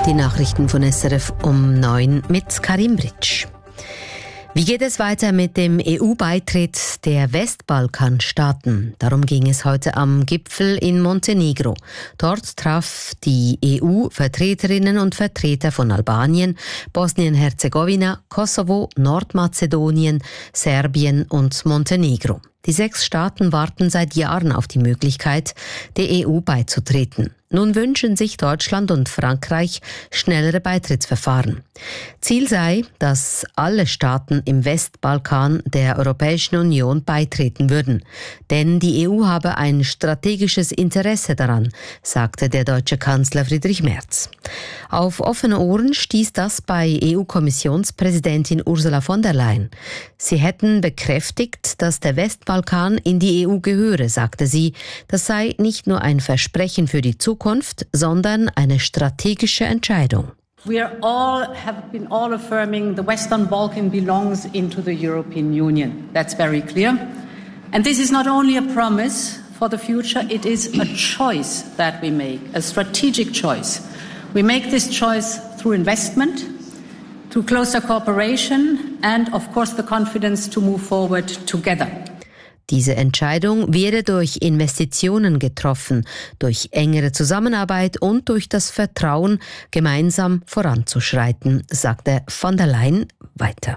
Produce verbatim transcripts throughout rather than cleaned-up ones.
Die Nachrichten von S R F um neun mit Karim Britsch. Wie geht es weiter mit dem E U-Beitritt der Westbalkanstaaten? Darum ging es heute am Gipfel in Montenegro. Dort traf die E U-Vertreterinnen und Vertreter von Albanien, Bosnien-Herzegowina, Kosovo, Nordmazedonien, Serbien und Montenegro. Die sechs Staaten warten seit Jahren auf die Möglichkeit, der E U beizutreten. Nun wünschen sich Deutschland und Frankreich schnellere Beitrittsverfahren. Ziel sei, dass alle Staaten im Westbalkan der Europäischen Union beitreten würden. Denn die E U habe ein strategisches Interesse daran, sagte der deutsche Kanzler Friedrich Merz. Auf offene Ohren stieß das bei E U-Kommissionspräsidentin Ursula von der Leyen. Sie hätten bekräftigt, dass der Westbalkan in die E U gehöre, sagte sie. Das sei nicht nur ein Versprechen für die Zukunft, sondern eine strategische Entscheidung. We are all have been all affirming the Western Balkan belongs into the European Union. That's very clear. And this is not only a promise for the future, it is a choice that we make, a strategic choice. We make this choice through investment, through closer cooperation and of course the confidence to move forward together. Diese Entscheidung werde durch Investitionen getroffen, durch engere Zusammenarbeit und durch das Vertrauen, gemeinsam voranzuschreiten, sagte von der Leyen weiter.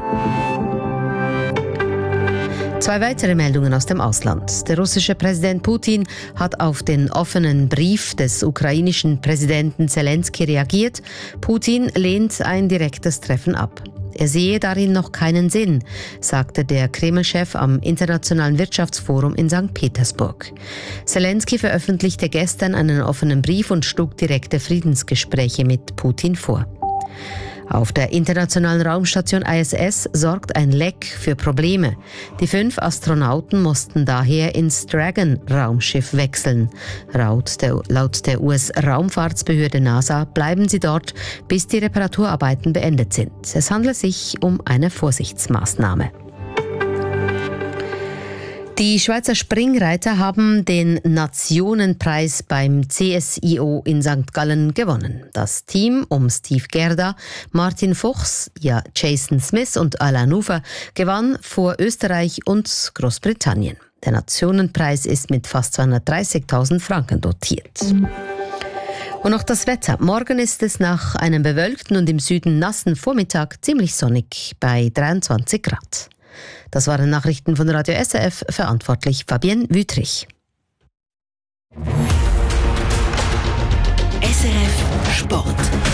Zwei weitere Meldungen aus dem Ausland. Der russische Präsident Putin hat auf den offenen Brief des ukrainischen Präsidenten Zelensky reagiert. Putin lehnt ein direktes Treffen ab. Er sehe darin noch keinen Sinn, sagte der Kreml-Chef am Internationalen Wirtschaftsforum in Sankt Petersburg. Zelensky veröffentlichte gestern einen offenen Brief und schlug direkte Friedensgespräche mit Putin vor. Auf der internationalen Raumstation I S S sorgt ein Leck für Probleme. Die fünf Astronauten mussten daher ins Dragon-Raumschiff wechseln. Laut der, laut der U S-Raumfahrtsbehörde NASA bleiben sie dort, bis die Reparaturarbeiten beendet sind. Es handelt sich um eine Vorsichtsmaßnahme. Die Schweizer Springreiter haben den Nationenpreis beim C S I O in Sankt Gallen gewonnen. Das Team um Steve Gerda, Martin Fuchs, ja Jason Smith und Alain Ufer gewann vor Österreich und Großbritannien. Der Nationenpreis ist mit fast zweihundertdreißigtausend Franken dotiert. Und noch das Wetter. Morgen ist es nach einem bewölkten und im Süden nassen Vormittag ziemlich sonnig bei dreiundzwanzig Grad. Das waren Nachrichten von Radio S R F, verantwortlich Fabienne Wüthrich. S R F Sport.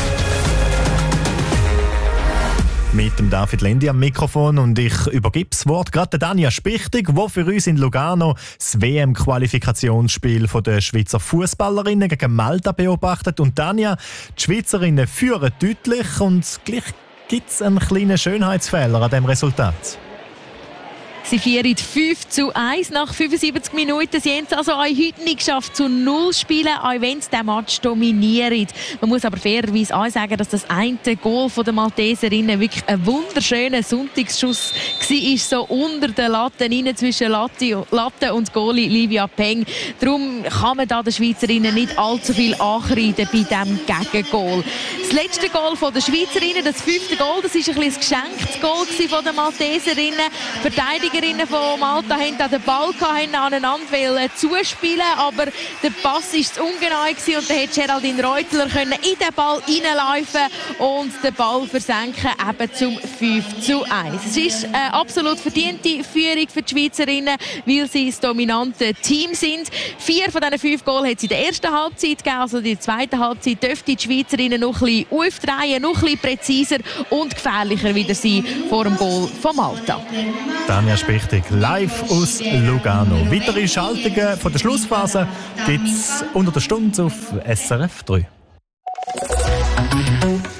Mit dem David Lendi am Mikrofon und ich übergebe das Wort gerade der Danja Spichtig, die für uns in Lugano das W M-Qualifikationsspiel der Schweizer Fußballerinnen gegen Malta beobachtet. Und Danja, die Schweizerinnen führen deutlich und gleich gibt es einen kleinen Schönheitsfehler an diesem Resultat. Sie führen fünf zu eins nach fünfundsiebzig Minuten. Sie haben es also auch heute nicht geschafft, zu null zu spielen, auch wenn sie diesen Match dominieren. Man muss aber fairerweise auch sagen, dass das eine Goal der Malteserinnen wirklich ein wunderschöner Sonntagsschuss war, so unter den Latten, rein zwischen Latte, Latte und Goalie Livia Peng. Darum kann man da den Schweizerinnen nicht allzu viel ankreiden bei diesem Gegengoal. Das letzte Goal der Schweizerinnen, das fünfte Goal, das war ein bisschen das geschenkte Goal von den Malteserinnen. Verteidiger von Malta haben den Ball aneinander zuspielen, aber der Pass war zu ungenau und dann hätte Geraldine Reutler in den Ball reinlaufen und den Ball versenken, eben zum fünf zu eins. Es ist eine absolut verdiente Führung für die Schweizerinnen, weil sie das dominante Team sind. Vier von diesen fünf Goals hat es in der ersten Halbzeit gegeben, also in der zweiten Halbzeit dürften die Schweizerinnen noch ein bisschen aufdrehen, noch ein bisschen präziser und gefährlicher wieder sein vor dem Goal von Malta. Danja Spichtig, live aus Lugano. Weitere Schaltungen von der Schlussphase gibt es unter der Stunde auf S R F drei.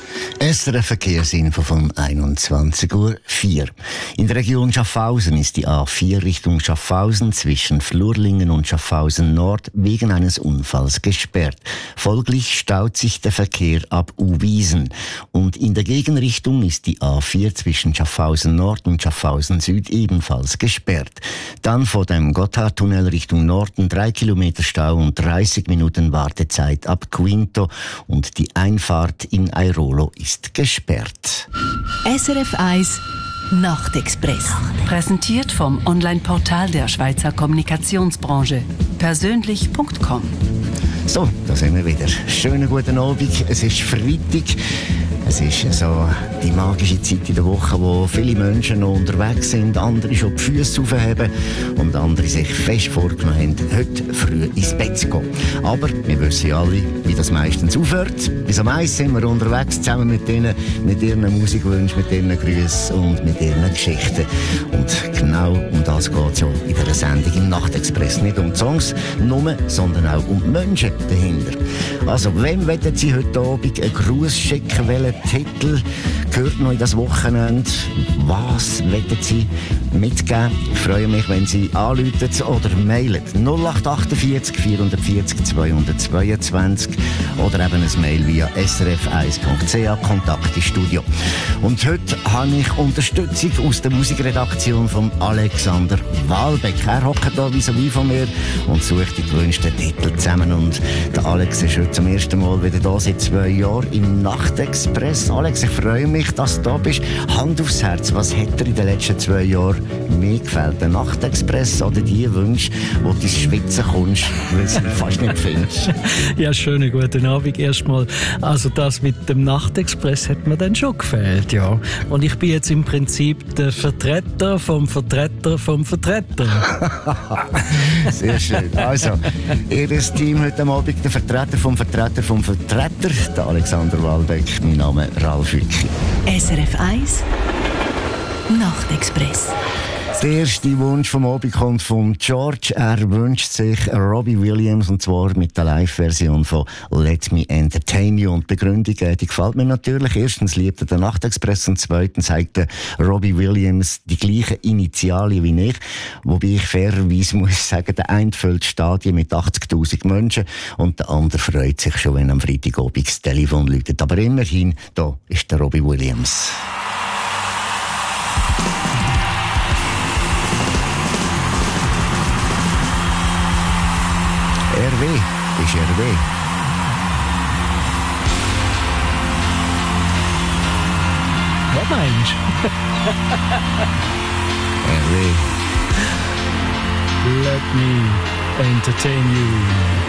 S R F Verkehrsinfo von einundzwanzig Uhr vier. In der Region Schaffhausen ist die A vier Richtung Schaffhausen zwischen Flurlingen und Schaffhausen Nord wegen eines Unfalls gesperrt. Folglich staut sich der Verkehr ab Uwiesen. Und in der Gegenrichtung ist die A vier zwischen Schaffhausen Nord und Schaffhausen Süd ebenfalls gesperrt. Dann vor dem Gotthardtunnel Richtung Norden drei Kilometer Stau und dreißig Minuten Wartezeit ab Quinto und die Einfahrt in Airolo ist gesperrt. S R F eins Nachtexpress. Präsentiert vom Online-Portal der Schweizer Kommunikationsbranche. Persönlich Punkt com. So, da sind wir wieder. Schönen guten Abend. Es ist Freitag. Es ist so die magische Zeit in der Woche, wo viele Menschen noch unterwegs sind, andere schon die Füße aufheben und andere sich fest vorgenommen haben, heute früh ins Bett zu gehen. Aber wir wissen ja alle, wie das meistens aufhört. Bis am Eis sind wir unterwegs, zusammen mit ihnen, mit ihren Musikwünschen, mit ihren Grüßen und mit ihren Geschichten. Und genau um das geht es ja in dieser Sendung im Nachtexpress. Nicht um die Songs nur, sondern auch um die Menschen dahinter. Also, wem wollen Sie heute Abend einen Gruß schicken? Welchen Titel gehört noch in das Wochenende? Was wollen Sie mitgeben? Ich freue mich, wenn Sie anrufen oder mailen. null acht achtundvierzig vierhundertvierzig zweihundertzweiundzwanzig oder eben ein Mail via s r f eins punkt c a, Kontakt ins Studio. Und heute habe ich Unterstützung aus der Musikredaktion von Alexander Walbeck. Er hockt hier vis-à-vis von mir und sucht die gewünschten Titel zusammen. Und der Alex ist heute zum ersten Mal wieder da, seit zwei Jahren im Nachtexpress. Alex, ich freue mich, dass du da bist. Hand aufs Herz, was hat dir in den letzten zwei Jahren mehr gefällt? Der Nachtexpress oder die Wünsche, wo du ins Schwitzen kommst, weil du es fast nicht findest? Ja, schönen guten Abend erstmal. Also das mit dem Nachtexpress hat mir dann schon gefällt, ja. Und ich bin jetzt im Prinzip der Vertreter vom Vertreter vom Vertreter. Sehr schön. Also, ihr Team heute Abend, der Vertreter vom Vertreter vom Vertreter, der Alexander Walbeck, mein Name Ralf Hücki. S R F eins Nachtexpress. Der erste Wunsch vom Abend kommt von George. Er wünscht sich Robbie Williams, und zwar mit der Live-Version von Let Me Entertain You. Und die Begründung, die gefällt mir natürlich. Erstens liebt er den Nachtexpress und zweitens hat der Robbie Williams die gleichen Initialien wie ich. Wobei ich fairerweise muss sagen, der eine füllt Stadien mit achtzigtausend Menschen und der andere freut sich schon, wenn am Freitagabend das Telefon läutet. Aber immerhin, da ist der Robbie Williams. R W ist R W. Was meinst du? R W. Let me entertain you.